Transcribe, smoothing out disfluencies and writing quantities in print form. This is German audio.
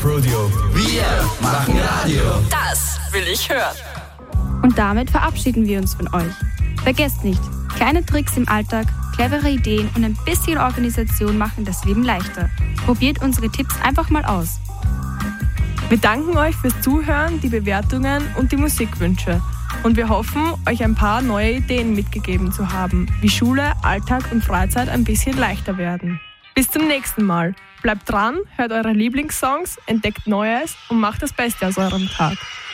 Prodeo. Wir machen Radio. Das will ich hören. Und damit verabschieden wir uns von euch. Vergesst nicht, kleine Tricks im Alltag, clevere Ideen und ein bisschen Organisation machen das Leben leichter. Probiert unsere Tipps einfach mal aus. Wir danken euch fürs Zuhören, die Bewertungen und die Musikwünsche. Und wir hoffen, euch ein paar neue Ideen mitgegeben zu haben, wie Schule, Alltag und Freizeit ein bisschen leichter werden. Bis zum nächsten Mal. Bleibt dran, hört eure Lieblingssongs, entdeckt Neues und macht das Beste aus eurem Tag.